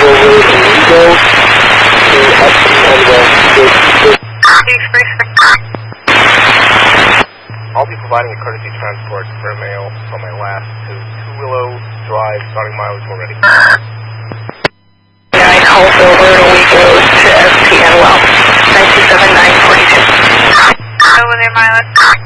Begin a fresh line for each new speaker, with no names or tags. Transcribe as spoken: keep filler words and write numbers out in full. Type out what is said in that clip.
Road and Lido to Upton and West.
I'll be providing a courtesy transport for mail from my last to Two Willow Drive, starting mileage already.
nine Alpha Road goes to S P N Well, nine two seven nine four two. Over there, mileage.